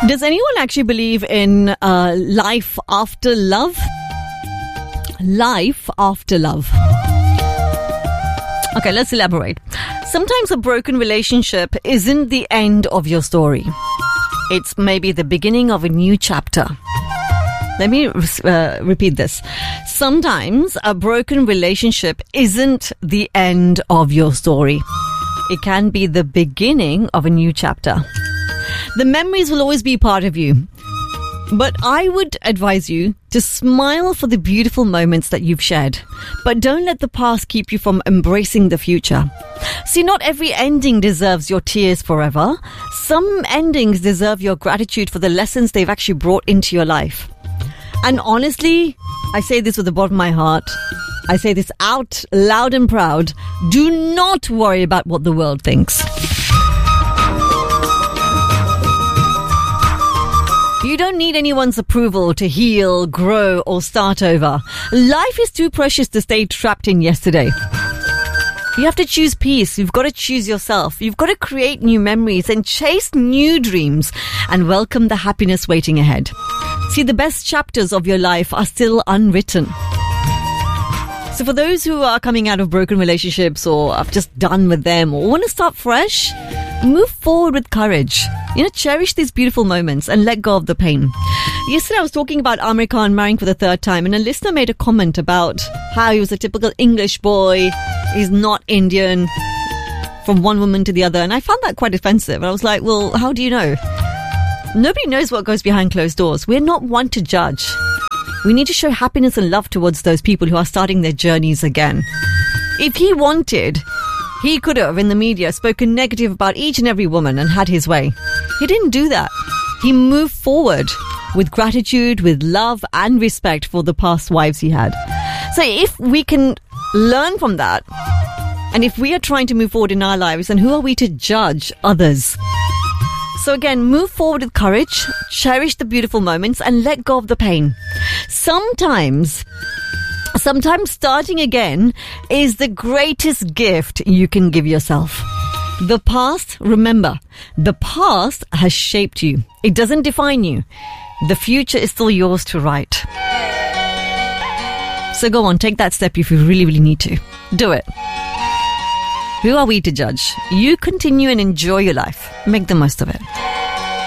Does anyone actually believe in life after love? Life after love. Okay, let's elaborate. Sometimes a broken relationship isn't the end of your story. It's maybe the beginning of a new chapter. Let me repeat this. Sometimes a broken relationship isn't the end of your story. It can be the beginning of a new chapter. The memories will always be part of you. But I would advise you to smile for the beautiful moments that you've shared. But don't let the past keep you from embracing the future. See, not every ending deserves your tears forever. Some endings deserve your gratitude for the lessons they've actually brought into your life. And honestly, I say this with the bottom of my heart. I say this out loud and proud. Do not worry about what the world thinks. You don't need anyone's approval to heal, grow, or start over. Life is too precious to stay trapped in yesterday. You have to choose peace. You've got to choose yourself. You've got to create new memories and chase new dreams and welcome the happiness waiting ahead. See, the best chapters of your life are still unwritten. So for those who are coming out of broken relationships or are just done with them or want to start fresh, move forward with courage. Cherish these beautiful moments and let go of the pain. Yesterday I was talking about Aamir Khan marrying for the third time, and a listener made a comment about how he was a typical English boy. He's not Indian, from one woman to the other. And I found that quite offensive. I was like, well, how do you know? Nobody knows what goes behind closed doors. We're not one to judge. We need to show happiness and love towards those people who are starting their journeys again. If he wanted, he could have, in the media, spoken negative about each and every woman and had his way. He didn't do that. He moved forward with gratitude, with love and respect for the past wives he had. So if we can learn from that, and if we are trying to move forward in our lives, then who are we to judge others? So again, move forward with courage, cherish the beautiful moments and let go of the pain. Sometimes starting again is the greatest gift you can give yourself. The past, remember, the past has shaped you. It doesn't define you. The future is still yours to write. So go on, take that step if you really, really need to. Do it. Who are we to judge? You continue and enjoy your life. Make the most of it.